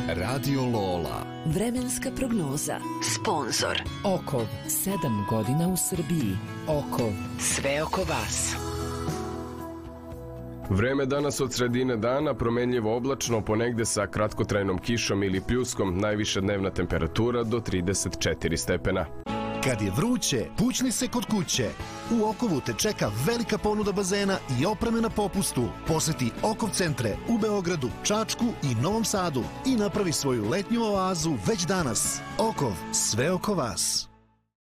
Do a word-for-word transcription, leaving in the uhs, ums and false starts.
Radio Lola. Vremenska prognoza. Sponzor Okov, sedam godina u Srbiji. Okov, sve oko vas. Vreme danas od sredine dana promenljivo oblačno, ponegde sa kratkotrajnom kišom ili pljuskom, najviša dnevna temperatura do trideset četiri stepena. Kad je vruće, pućni se kod kuće. U Okovu te čeka velika ponuda bazena i opreme na popustu. Poseti Okov centre u Beogradu, Čačku i Novom Sadu i napravi svoju letnju oazu već danas. Okov, sve oko vas.